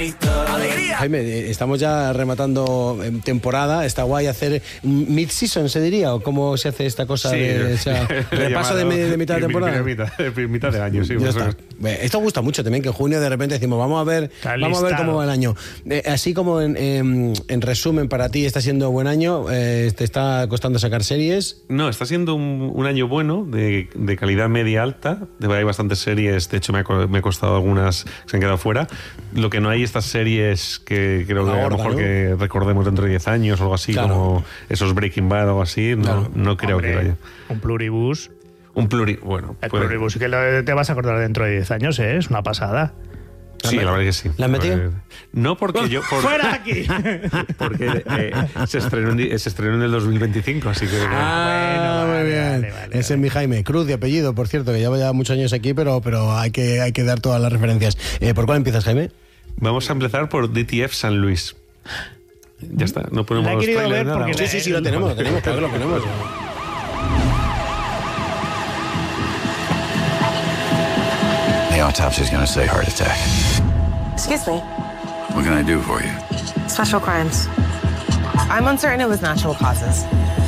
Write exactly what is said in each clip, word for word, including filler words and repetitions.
¡Alegría! Jaime, estamos ya rematando temporada. Está guay hacer mid-season, ¿se diría? ¿O cómo se hace esta cosa? Sí, de, o sea, repaso de, de mitad de temporada. Mitad, mitad de año, sí. Ya está. Esto gusta mucho también, que en junio de repente decimos, vamos a ver, vamos a ver cómo va el año. Eh, así como en, en, en resumen, para ti está siendo buen año, eh, ¿te está costando sacar series? No, está siendo un, un año bueno, de, de calidad media alta. Hay bastantes series, de hecho me ha, me ha costado algunas que se han quedado fuera. Lo que no hay estas series que creo que a lo mejor, ¿no?, que recordemos dentro de diez años o algo así, claro, como esos Breaking Bad o algo así, no, claro, no creo Hombre, que vaya. Un pluribus. Un pluri... Bueno, el puede... pluribus que lo, te vas a acordar dentro de diez años, ¿eh? Es una pasada. Sí, la verdad que sí. ¿La has metido? No, porque yo... Por... ¡Fuera aquí! Porque eh, se, estrenó en, se estrenó en el dos mil veinticinco, así que... Ah, bueno, muy bien. Vale, vale, Ese vale. es mi Jaime. Cruz de apellido, por cierto, que lleva ya muchos años aquí, pero, pero hay, que, hay que dar todas las referencias. Eh, ¿Por cuál empiezas, Jaime? Vamos a empezar por D T F San Luis. Ya está, no ponemos la he querido ver nada. porque Sí, sí, sí, lo tenemos, lo tenemos, claro que lo ponemos. The autopsy is going to say heart attack. Excuse me. What can I do for you? Special crimes. I'm uncertain it was natural causes.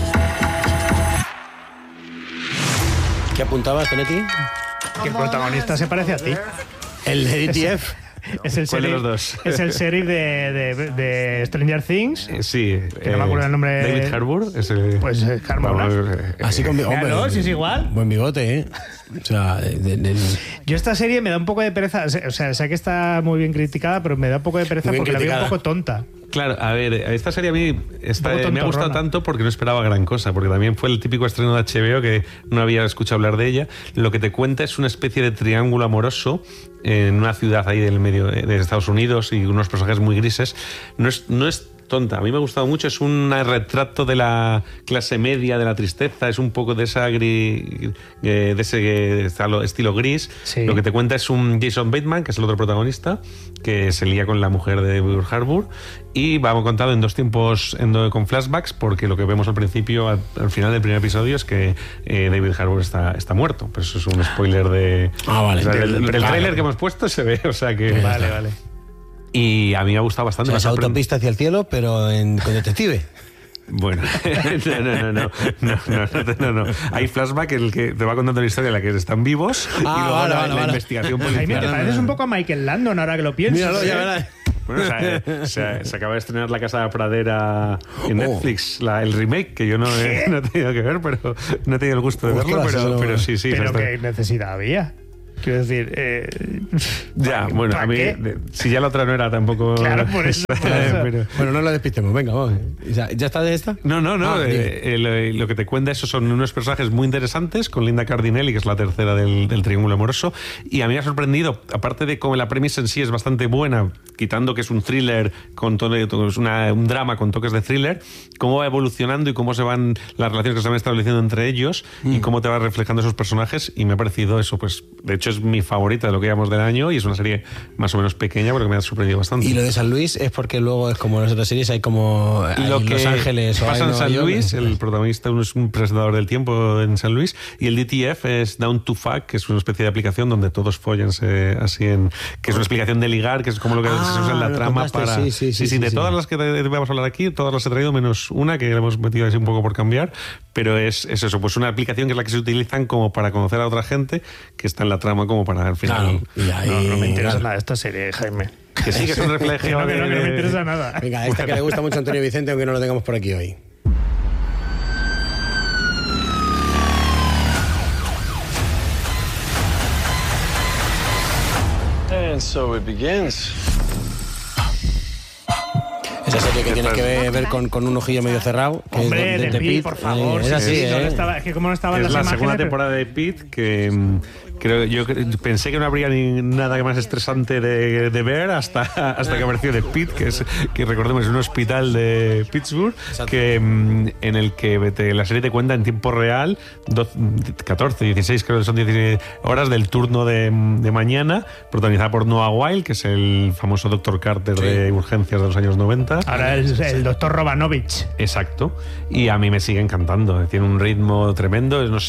¿Qué apuntabas, Tonetti? Que el protagonista se parece a ti. El de D T F. Es el, sheriff, de los dos? es el sheriff de, de, de Stranger Things. Eh, sí. Que eh, no me acuerdo el nombre. David Harbour. Es el, pues eh, Harbour. Eh, Así con bigote. Claro, sí es igual. Buen bigote, ¿eh? O sea, de, de, de... Yo esta serie me da un poco de pereza. O sea, sé que está muy bien criticada, pero me da un poco de pereza porque criticada. La veo un poco tonta. Claro, a ver, esta serie a mí esta, me ha gustado tanto porque no esperaba gran cosa, porque también fue el típico estreno de H B O que no había escuchado hablar de ella. Lo que te cuenta es una especie de triángulo amoroso en una ciudad ahí del medio de Estados Unidos y unos personajes muy grises. No es, no es tonta, a mí me ha gustado mucho, es un retrato de la clase media, de la tristeza, es un poco de esa gris, de ese estilo gris. Sí. Lo que te cuenta es un Jason Bateman, que es el otro protagonista, que se lía con la mujer de David Harbour, y vamos contado en dos tiempos en do, con flashbacks, porque lo que vemos al principio, al, al final del primer episodio, es que eh, David Harbour está, está muerto, pero eso es un spoiler de ah, vale, o sea, del, del, del vale. tráiler que hemos puesto se ve, o sea que vale, vale. Y a mí me ha gustado bastante. O sea, es autopista hacia el cielo, pero en, con detective. Bueno, no, no, no, no, no, no, no, no. Hay flashback en el que te va contando la historia en la que están vivos ah, y luego vale, la, vale, la vale. investigación policial. Jaime, te pareces un poco a Michael Landon ahora que lo piensas. Míralo, ¿eh? ya verás. Bueno, o sea, eh, se, se acaba de estrenar La Casa de la Pradera en Netflix, la, el remake, que yo no he, no he tenido que ver, pero no he tenido el gusto de verlo, Ostras, pero, no, pero sí, sí. Pero está... qué necesidad había. Quiero decir, eh, ya, bueno, a mí, de, si ya la otra no era tampoco. Claro, por eso. Por eso. Pero, bueno, no la despistemos, venga, vamos. ¿Ya, ¿Ya está de esta? No, no, no. Ah, eh, eh, lo, lo que te cuenta eso son unos personajes muy interesantes, con Linda Cardinelli, que es la tercera del, del Triángulo Amoroso, y a mí me ha sorprendido, aparte de cómo la premisa en sí es bastante buena, quitando que es un thriller, con todo, es una, un drama con toques de thriller, cómo va evolucionando y cómo se van las relaciones que se van estableciendo entre ellos mm. y cómo te va reflejando esos personajes, y me ha parecido eso, pues, de hecho es mi favorita de lo que llevamos del año y es una serie más o menos pequeña porque me ha sorprendido bastante. Y lo de San Luis es porque luego es como en las otras series, hay como hay lo que Los Ángeles o pasa hay en San Nueva Luis, York. el protagonista es un presentador del tiempo en San Luis, y el D T F es Down to Fuck, que es una especie de aplicación donde todos follanse así en, que es una explicación de ligar, que es como lo que ah, se usa en la trama contaste, para sí, sí, sí, sí, sí, sí, de sí. todas las que vamos a hablar aquí, todas las he traído menos una que le hemos metido así un poco por cambiar, pero es, es eso, pues una aplicación que es la que se utilizan como para conocer a otra gente que está en la trama como para al final. Claro, y ahí, no, no me interesa claro. nada de esta serie, Jaime. Que sí, que es un reflejo que no, que de... no, que no me interesa nada. Venga, esta que le gusta mucho a Antonio Vicente, aunque no lo tengamos por aquí hoy. And so it begins. Esa serie que tiene que ver, ver con, con un ojillo medio cerrado. Que Hombre, es de, de, de de Pitt, por favor. Eh, es así, sí, ¿eh? no estaba, es que como no estaban Es las la imágenes, segunda pero... temporada de Pitt que creo yo pensé que no habría ni nada más estresante de, de ver hasta, hasta que apareció de Pitt, que es que recordemos es un hospital de Pittsburgh que en el que te, la serie te cuenta en tiempo real doce, catorce, dieciséis creo que son dieciséis horas del turno de, de mañana, protagonizada por Noah Wyle, que es el famoso doctor Carter sí. de urgencias de los años noventa. Ahora es el doctor Romanovich. Exacto, y a mí me sigue encantando, tiene un ritmo tremendo, no sé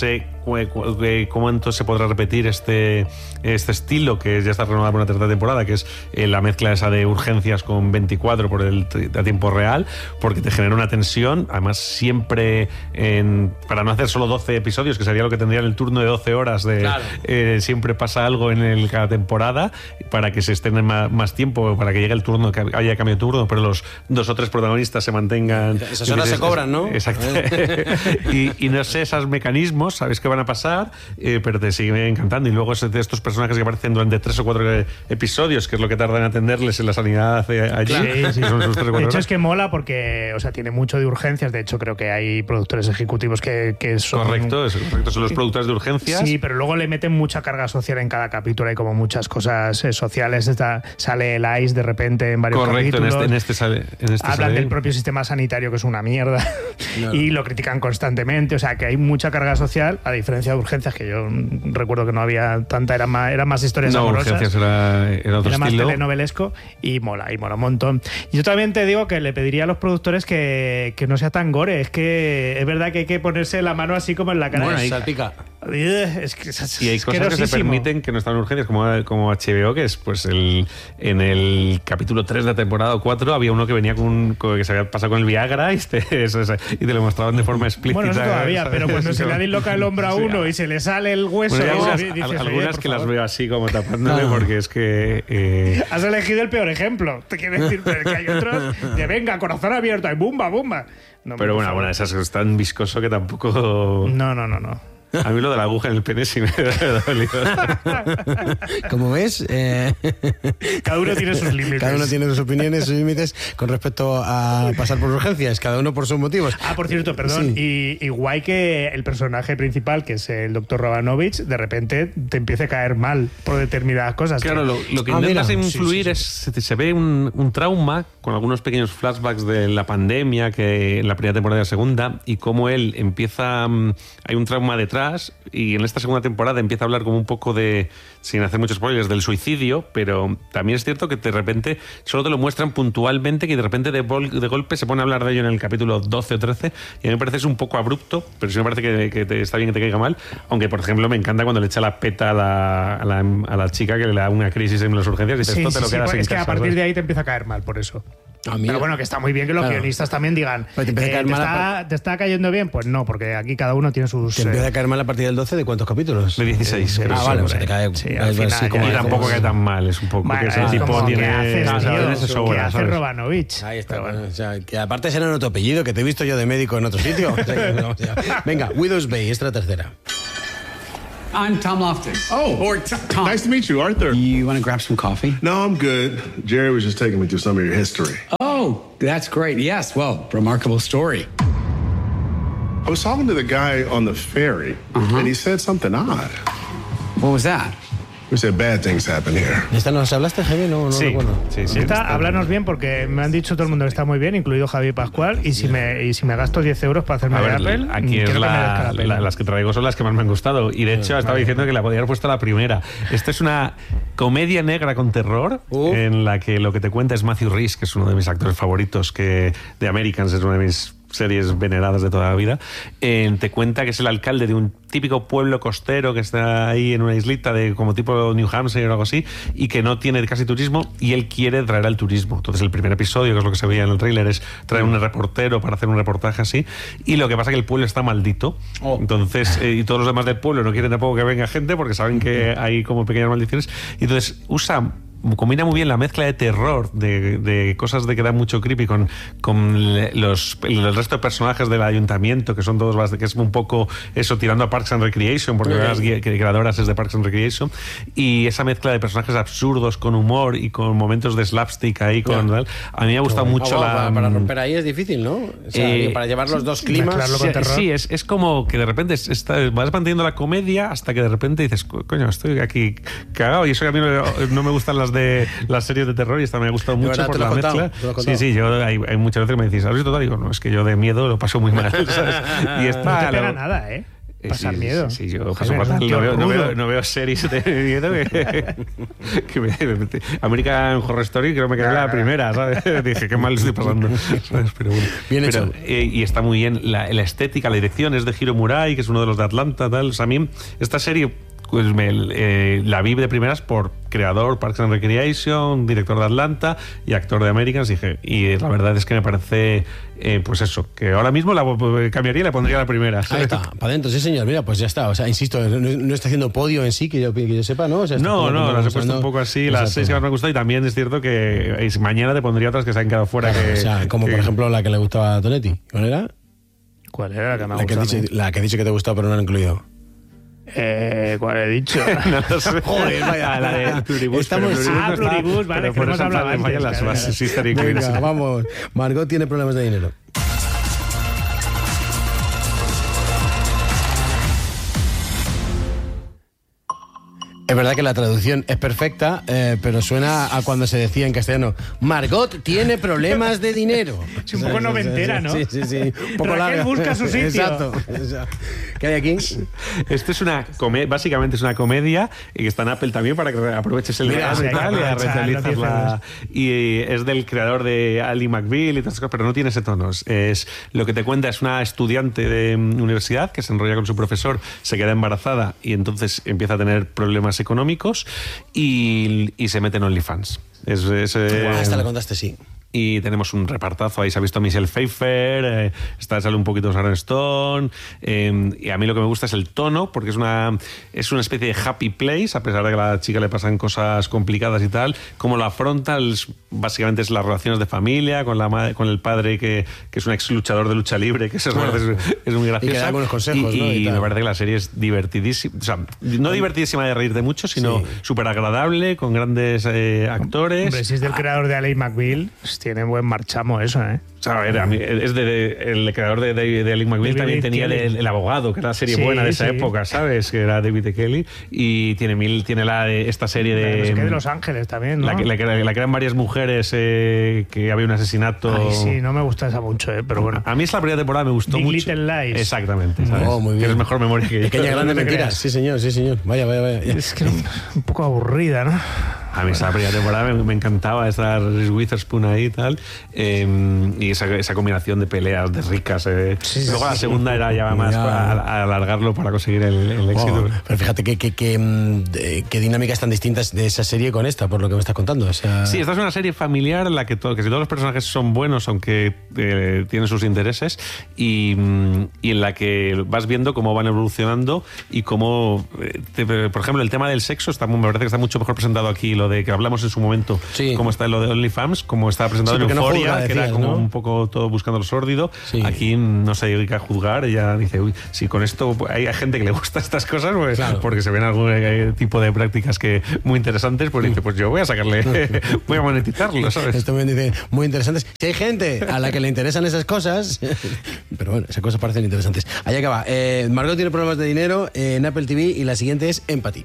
cómo entonces se podrá repetir este, este estilo que ya está renovado por una tercera temporada, que es eh, la mezcla esa de urgencias con veinticuatro por el a tiempo real, porque te genera una tensión, además siempre en, para no hacer solo doce episodios, que sería lo que tendría el turno de doce horas de claro. eh, siempre pasa algo en el, cada temporada, para que se estén más, más tiempo, para que llegue el turno, que haya cambio de turno, pero los dos o tres protagonistas se mantengan. Esas horas se cobran, ¿no? Exacto. y, y no sé, esos mecanismos, sabes que van a pasar, eh, pero te siguen encantando. Y luego es de estos personajes que aparecen durante tres o cuatro episodios, que es lo que tardan en atenderles en la sanidad allí. Claro. Sí, sí. Son sus tres, de hecho, horas. Es que mola porque, o sea, tiene mucho de urgencias. De hecho, creo que hay productores ejecutivos que, que son. Correcto, es correcto. Son los productores de urgencias. Sí, pero luego le meten mucha carga social en cada capítulo. Hay como muchas cosas eh, sociales. Está, sale el I C E de repente en varios correcto, capítulos. Correcto, en este, en este, en este Hablan sale. del propio sistema sanitario, que es una mierda. Claro. Y lo critican constantemente. O sea, que hay mucha carga social, a diferencia de urgencias, que yo recuerdo que no había tanta, eran más, eran más historias no, amorosas. Urgencias era, era otro era más estilo. telenovelesco y mola, y mola un montón. Y yo también te digo que le pediría a los productores que, que no sea tan gore. Es que es verdad que hay que ponerse la mano así como en la cara. Bueno, ahí salpica. Es que es y hay cosas que se permiten que no están urgencias, como, como H B O, que es pues el en el capítulo tres de la temporada cuatro había uno que venía con, un, con que se había pasado con el Viagra y te, eso, eso, y te lo mostraban de forma explícita. Bueno, eso todavía, ¿sabes? pero cuando se le disloca el hombro a uno sí, y se le sale el hueso. Bueno, algunas, dices, algunas que favor. las veo así como tapándome ah. porque es que eh... has elegido el peor ejemplo. Te quiero decir, pero que hay otros de venga, corazón abierto y bumba, bumba. No, pero bueno, bueno, esas es tan viscoso que tampoco. No, no, no, no. A mí lo de la aguja en el pene sí me ha dolido. Como ves, eh... cada uno tiene sus límites. Cada uno tiene sus opiniones, sus límites con respecto a pasar por urgencias, cada uno por sus motivos. Ah, por cierto, perdón. Sí. Y, y guay que el personaje principal, que es el doctor Romanovich, de repente te empiece a caer mal por determinadas cosas. Claro, que... lo, lo que ah, intentas mira. influir sí, sí, sí. es se, se ve un, un trauma con algunos pequeños flashbacks de la pandemia que en la primera temporada y la segunda, y cómo él empieza. Hay un trauma detrás. Y en esta segunda temporada empieza a hablar como un poco de, sin hacer muchos spoilers, del suicidio, pero también es cierto que de repente solo te lo muestran puntualmente, que de repente de, bol, de golpe se pone a hablar de ello en el capítulo doce o trece, y a mí me parece es un poco abrupto, pero sí me parece que, que te, está bien que te caiga mal, aunque por ejemplo me encanta cuando le echa la peta a la, a la, a la chica que le da una crisis en las urgencias y dices, sí, esto te sí, lo sí, quedas sí, en es casa, que a partir ¿verdad? de ahí te empieza a caer mal, por eso. Ah, pero bueno, que está muy bien que los claro. guionistas también digan te, eh, te, está, ¿te está cayendo bien? Pues no, porque aquí cada uno tiene sus... ¿Te empieza a caer mal a partir del doce? ¿De cuántos capítulos? De dieciséis. Eh, ah, vale, o sea, te cae... Sí, al final, así como y tampoco cae tan mal, es un poco... Vale, que ese es tipo como, tiene... ¿qué haces, no, tío? ¿Qué sobra, hace Romanovich? Ahí está, bueno. O sea, que aparte será en tu apellido, que te he visto yo de médico en otro sitio. O sea, que, no, o sea, venga, Widow's Bay, esta es la tercera. I'm Tom Loftus. Oh, or t- Tom. Nice to meet you, Arthur. You want to grab some coffee? No, I'm good. Jerry was just taking me through some of your history. Oh, that's great. Yes, well, remarkable story. I was talking to the guy on the ferry, uh-huh. and he said something odd. What was that? We said bad things happen here. ¿Esta nos hablaste, Javi? No, no sí, recuerdo. Sí, sí. Esta, háblanos bien, porque me han dicho todo el mundo que está muy bien, incluido Javi Pascual, y si, me, y si me gasto diez euros para hacerme de Apple, aquí es la, la la, las que traigo son las que más me han gustado. Y de hecho, vale. estaba diciendo que la podía haber puesto la primera. Esta es una comedia negra con terror, uh. en la que lo que te cuenta es Matthew Rhys, que es uno de mis actores favoritos, que de Americans es una de mis series veneradas de toda la vida. Eh, te cuenta que es el alcalde de un típico pueblo costero que está ahí en una islita de como tipo New Hampshire o algo así, y que no tiene casi turismo, y él quiere traer al turismo. Entonces el primer episodio, que es lo que se veía en el tráiler, es traer un reportero para hacer un reportaje así, y lo que pasa es que el pueblo está maldito. Oh. Entonces eh, y todos los demás del pueblo no quieren tampoco que venga gente porque saben que hay como pequeñas maldiciones, y entonces usa combina muy bien la mezcla de terror, de, de cosas de que dan mucho creepy con, con los, el resto de personajes del ayuntamiento, que son todos, que es un poco eso, tirando a Parks and Recreation, porque las creadoras es de Parks and Recreation, y esa mezcla de personajes absurdos con humor y con momentos de slapstick ahí, con tal. A mí me ha gustado Pero, mucho oh, la... Para, para romper ahí es difícil, ¿no? O sea, eh, para llevar los dos climas... Sí, sí es, es como que de repente está, vas manteniendo la comedia hasta que de repente dices, coño, estoy aquí cagado, y eso que a mí no, no me gustan las de las series de terror, y esta me ha gustado mucho por la mezcla. Sí, sí, yo hay, hay muchas veces que me decís, ¿has visto todo? Digo, no, es que yo de miedo lo paso muy mal, ¿sabes? Y esta, no te pega lo, nada, ¿eh? Pasar sí, miedo. Sí, sí, yo Joder, paso fatal. No veo, no, veo, rudo. no veo series de miedo que, que me, American Horror Story creo que me quedé la primera, ¿sabes? Dije, qué mal estoy pasando, ¿sabes? Pero bueno. Bien Pero, hecho. eh, y está muy bien la, la estética, la dirección es de Hiro Murai, que es uno de los de Atlanta, tal. O sea, a mí esta serie pues me, eh, la vi de primeras por creador Parks and Recreation, director de Atlanta y actor de Americans. Dije, y la verdad es que me parece, eh, pues eso, que ahora mismo la cambiaría y la pondría la primera. Ahí está, para adentro, sí señor. Mira, pues ya está. O sea, insisto, no, no está haciendo podio en sí, que yo, que yo sepa, ¿no? O sea, está No, no, las he puesto usando... un poco así, Exacto. las seis que más me han gustado, y también es cierto que eh, mañana te pondría otras que se han quedado fuera. Claro, que, o sea, como que- por ejemplo la que le gustaba a Tonetti. ¿Cuál era? ¿Cuál era la que me ha La que, has gustado a dicho, mí? la que has dicho que te gustaba, pero no la han incluido. Eh, ¿Cuál he dicho? No lo sé. Joder, vaya. Ah, la de Pluribus. Estamos- pero Ah, no está- Pluribus, vale, pero que por hemos eso hablado me antes, fallan las claro, bases, claro. sí estaría incluidas. Venga, vamos. Margot tiene problemas de dinero. Es verdad que la traducción es perfecta, eh, pero suena a cuando se decía en castellano: Margot tiene problemas de dinero. Es un poco noventera, ¿no? Sí, sí, sí. Un poco Raquel larga. busca su sitio. Exacto. ¿Qué hay aquí? Esto es una comedia, básicamente es una comedia y que está en Apple también para que aproveches el Mira, verano sí, y hay que tal, y aprovechar, rentalizas no la- y es del creador de Ali McBeal y todas esas cosas, pero no tiene ese tono. Es lo que te cuenta es una estudiante de mm, universidad que se enrolla con su profesor, se queda embarazada y entonces empieza a tener problemas económicos y, y se mete en OnlyFans. Es, es, eh, Ah, esta la contaste, sí. y tenemos un repartazo. Ahí se ha visto Michelle Pfeiffer, eh, está, sale un poquito Sharon Stone, eh, y a mí lo que me gusta es el tono, porque es una, es una especie de happy place, a pesar de que a la chica le pasan cosas complicadas y tal. Cómo lo afronta, el- básicamente es las relaciones de familia, con la ma- con el padre que, que es un ex luchador de lucha libre, que eso es, es, es muy gracioso. Y que da algunos consejos, y, ¿no? Y y tal. me parece que la serie es divertidísima, o sea, no divertidísima de reírte mucho, sino Sí. súper agradable, con grandes eh, actores. Hombre, si es del creador de Ali McBeal, pues tiene buen marchamo eso, ¿eh? O sea, a ver, a mí- es de, de- el creador de, de, de Alec McBeal David también tenía Kelly. el, el abogado, que era la serie Sí, buena de esa sí. época, ¿sabes? Que era David E. Kelly. Y tiene mil, tiene la de esta serie de. No sé qué, de Los Ángeles también, ¿no? La que, la, que, la que eran varias mujeres, eh, que había un asesinato. Ay, sí, no me gusta esa mucho, ¿eh? Pero bueno. A mí es la primera temporada, me gustó Big mucho. Little Lies. Exactamente, ¿sabes? Oh, muy bien. Tienes mejor memoria que yo. Pequeña grande no te mentira. creas. Sí, señor, sí, señor. Vaya, vaya, vaya. Es que un poco aburrida, ¿no? A mí esa primera temporada me, me encantaba estar Reese Witherspoon ahí y tal, eh, y esa, esa combinación de peleas de ricas. eh. Sí, sí, Luego la sí. segunda era ya más Ya. a, a alargarlo para conseguir el, el éxito. Oh, pero fíjate qué que, que, mm, de- qué dinámicas tan distintas de esa serie con esta, por lo que me estás contando. O sea, Sí, esta es una serie familiar en la que, todo, que si todos los personajes son buenos, aunque eh, tienen sus intereses, y, mm, y en la que vas viendo cómo van evolucionando y cómo, eh, te- por ejemplo, el tema del sexo está, muy- me parece que está mucho mejor presentado aquí, lo de que hablamos en su momento, Sí. cómo está lo de OnlyFans, cómo está presentado Sí, en porque no Euphoria, juzga, que era decías, como ¿no? un poco todo buscando lo sórdido. Sí. Aquí no se dedica a juzgar, ella dice, uy, si con esto hay gente que le gusta estas cosas, pues, Claro. porque se ven algún eh, tipo de prácticas que muy interesantes, pues dice, pues yo voy a sacarle, voy a monetizarlo, ¿sabes? Esto me dice muy interesantes. Si hay gente a la que le interesan esas cosas, pero bueno, esas cosas parecen interesantes. Allá acaba. Eh, Margot tiene problemas de dinero eh, en Apple T V y la siguiente es Empathy.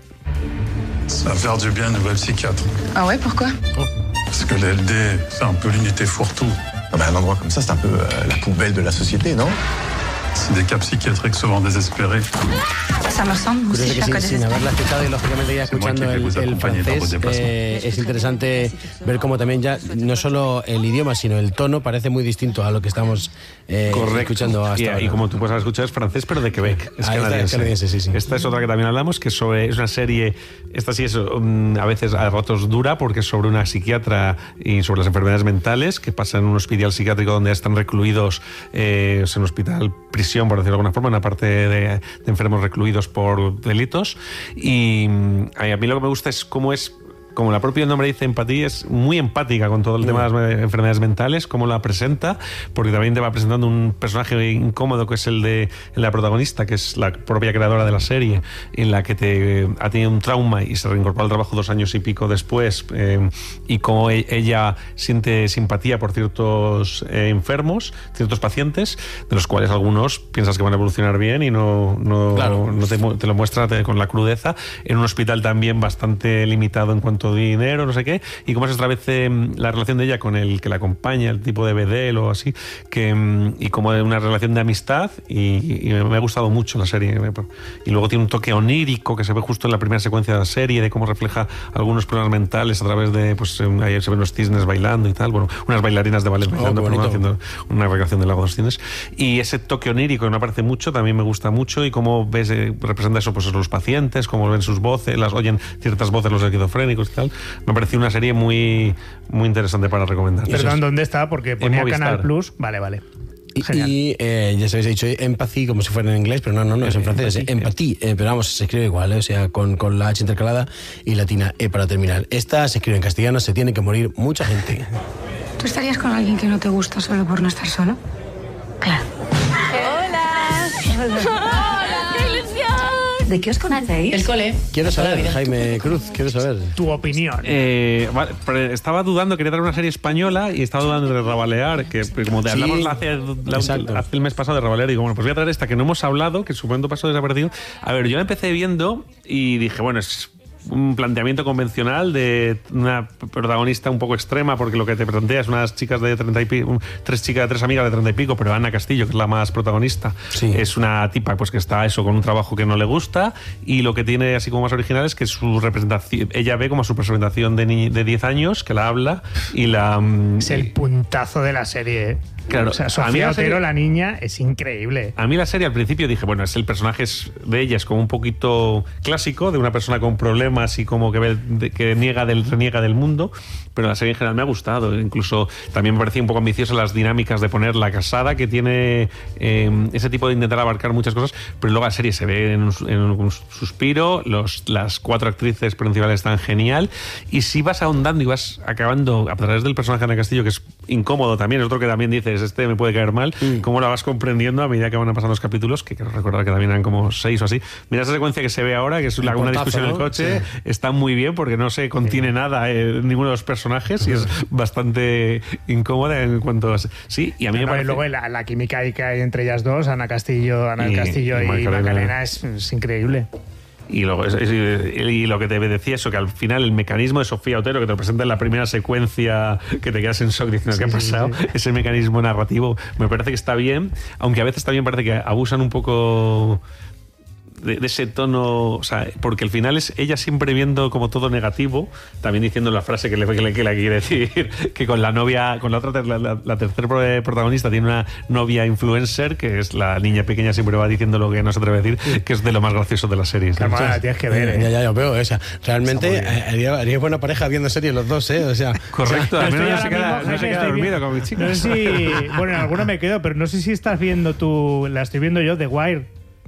Ça va faire du bien une nouvelle psychiatre. Ah ouais, pourquoi? Parce que l'L D, c'est un peu l'unité fourre-tout. Ah bah, un endroit comme ça, c'est un peu euh, la poubelle de la société, non? C'est des cas psychiatriques souvent désespérés. Ça me ressemble, moi Curioso aussi, que je la sin, connais. sin haberla escuchado y lógicamente ya escuchando que el, vous el acompañe dans vos francés, déplacements. eh, es interesante ver cómo también ya no solo el idioma, sino el tono parece muy distinto a lo que estamos eh, escuchando hasta y, ahora. y como tú puedes haber escuchado, es francés, pero de Quebec. Es Ah, esta es canadiense. canadiense, sí, sí. Esta es otra que también hablamos, que es, sobre, es una serie, esta sí es um, a veces a ratos dura, porque es sobre una psiquiatra y sobre las enfermedades mentales que pasa en un hospital psiquiátrico donde están recluidos, eh, es un hospital prisión, por decirlo de alguna forma, una parte de, de enfermos recluidos por delitos. Y mm, a mí lo que me gusta es cómo es, como el propio nombre dice, empatía, es muy empática con todo el tema de las enfermedades mentales, cómo la presenta, porque también te va presentando un personaje incómodo que es el de la protagonista, que es la propia creadora de la serie, en la que te ha tenido un trauma y se reincorpora al trabajo dos años y pico después, eh, y cómo e- ella siente simpatía por ciertos eh, enfermos, ciertos pacientes, de los cuales algunos piensas que van a evolucionar bien y no, no, Claro. no te, mu- te lo muestra te- con la crudeza, en un hospital también bastante limitado en cuanto tanto dinero, no sé qué, y cómo se establece la relación de ella con el que la acompaña, el tipo de bedel o así, que, y como de una relación de amistad, y, y me ha gustado mucho la serie. Y luego tiene un toque onírico que se ve justo en la primera secuencia de la serie, de cómo refleja algunos problemas mentales a través de, pues ahí se ven los cisnes bailando y tal, bueno, unas bailarinas de ballet bailando, oh, pero haciendo una recreación del lago de los cisnes, y ese toque onírico que me parece mucho, también me gusta mucho, y cómo ves, eh, representa eso, pues los pacientes, cómo ven sus voces, las oyen ciertas voces los esquizofrénicos y tal. Me pareció una serie muy, muy interesante para recomendar. Perdón, ¿dónde está? Porque ponía Canal Plus. Vale, vale. Y, y eh, ya sabéis, he dicho empathy como si fuera en inglés, pero no, no, no, es en francés, es empathy, eh, pero vamos, se escribe igual, eh, o sea, con, con la H intercalada y latina E para terminar. Esta se escribe en castellano, se tiene que morir mucha gente. ¿Tú estarías con alguien que no te gusta solo por no estar solo? Claro. Hola. Hola. ¿De qué os conocéis? El cole. Quiero saber, Jaime Cruz, quiero saber. Tu opinión. Eh, vale, estaba dudando, quería dar una serie española y estaba dudando de Rabalear, que como te sí, hablamos hace, la, hace el mes pasado de Rabalear, y digo, bueno, pues voy a traer esta que no hemos hablado, que en su momento pasó desaparecido. A ver, yo la empecé viendo y dije, bueno, es un planteamiento convencional de una protagonista un poco extrema, porque lo que te plantea es unas chicas de treinta y pico, tres chicas, tres amigas de treinta y pico, pero Ana Castillo, que es la más protagonista, sí. es una tipa pues que está eso con un trabajo que no le gusta, y lo que tiene así como más original es que su representación, ella ve como su representación de, ni, de diez años, que la habla y la... Es el puntazo de la serie, ¿eh? Claro, o sea, Sofía Otero, serie, la niña, es increíble. A mí la serie al principio dije, bueno, es el personaje de ella es como un poquito clásico, de una persona con problemas y como que, ve, de, que niega del, reniega del mundo, pero la serie en general me ha gustado. Incluso también me parecía un poco ambiciosa las dinámicas de poner la casada, que tiene eh, ese tipo de intentar abarcar muchas cosas, pero luego la serie se ve en un, en un suspiro, los, las cuatro actrices principales están genial, y si vas ahondando y vas acabando a través del personaje de Ana Castillo, que es incómodo también, es otro que también dices, este me puede caer mal, mm. cómo la vas comprendiendo a medida que van pasando los capítulos, que quiero recordar que también eran como seis o así. Mira esa secuencia que se ve ahora, que es la, una discusión ¿no? en el coche, sí. está muy bien porque no se contiene sí. nada en ninguno de los personajes y es bastante incómoda en cuanto a... Sí, y a mí no, me parece... Y luego la, la química que hay entre ellas dos, Ana Castillo, Ana y, Castillo y, y Macarena, es, es increíble. Y, luego, es, es, y lo que te decía eso, que al final el mecanismo de Sofía Otero, que te lo presenta en la primera secuencia, que te quedas en shock diciendo sí, qué ha pasado, sí, sí. ese mecanismo narrativo me parece que está bien, aunque a veces también parece que abusan un poco de, de ese tono, o sea, porque al final es ella siempre viendo como todo negativo, también diciendo la frase que le, que le, que le quiere decir, que con la novia, con la otra, la, la, la tercera protagonista tiene una novia influencer, que es la niña pequeña, siempre va diciendo lo que no se atreve a decir, que es de lo más gracioso de la serie. Claro, la tienes que ver, ¿eh? Ya, ya, yo veo, o sea, realmente haría, haría buena pareja viendo series los dos, ¿eh? O sea, correcto, o sea, al menos no se queda, no se queda dormido con mi chica. No sé si, bueno, en alguno me quedo, pero no sé si estás viendo tú, la estoy viendo yo, The Wire.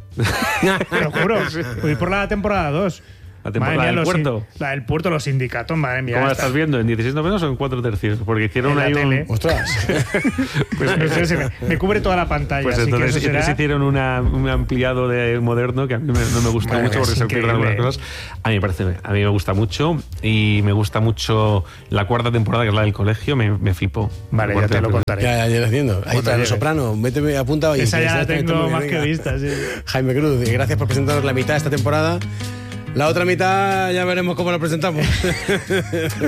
Te lo juro, voy por la temporada dos. La temporada mía, del puerto. La del puerto, los sindicatos, madre mía. ¿Cómo la estás viendo? ¿En dieciséis novenos o en cuatro tercios? Porque hicieron ahí un... ¡Ostras! Pues no sé, se me, me cubre toda la pantalla. Pues así entonces que eso será... hicieron una, un ampliado de moderno que a mí me, no me gusta bueno, mucho porque se pierden algunas cosas. A mí me parece, a mí me gusta mucho y me gusta mucho la cuarta temporada, que es la del colegio, me, me flipó. Vale, ya te lo contaré. Ya, ya, ya lo haciendo. Ahí está, Los Soprano. Méteme, apunta. Esa ya la tengo más que vista, sí. Jaime Cruz, gracias por presentarnos la mitad de esta temporada. La otra mitad ya veremos cómo la presentamos.